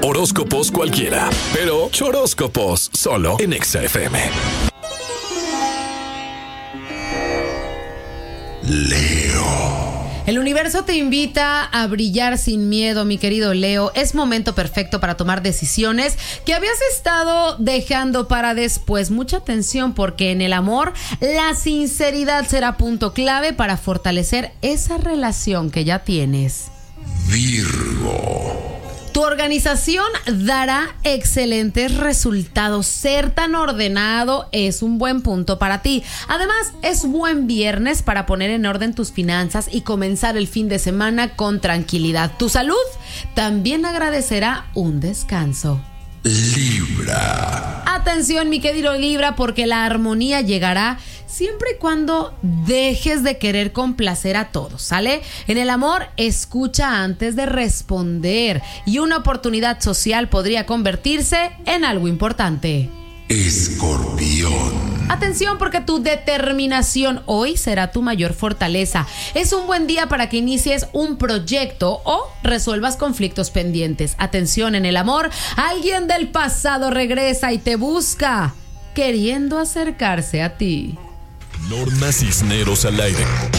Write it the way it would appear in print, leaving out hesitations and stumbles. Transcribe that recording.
Horóscopos cualquiera, pero choróscopos solo en Exa FM. Leo. El universo te invita a brillar sin miedo, mi querido Leo. Es momento perfecto para tomar decisiones que habías estado dejando para después. Mucha atención, porque en el amor la sinceridad será punto clave para fortalecer esa relación que ya tienes. Virgo. Tu organización dará excelentes resultados. Ser tan ordenado es un buen punto para ti. Además, es buen viernes para poner en orden tus finanzas y comenzar el fin de semana con tranquilidad. Tu salud también agradecerá un descanso. Libra. Atención, mi querido Libra, porque la armonía llegará siempre y cuando dejes de querer complacer a todos, ¿sale? En el amor, escucha antes de responder, y una oportunidad social podría convertirse en algo importante. Escorpión. Atención, porque tu determinación hoy será tu mayor fortaleza. Es un buen día para que inicies un proyecto o resuelvas conflictos pendientes. Atención, en el amor, alguien del pasado regresa y te busca, queriendo acercarse a ti. Norma Cisneros al aire.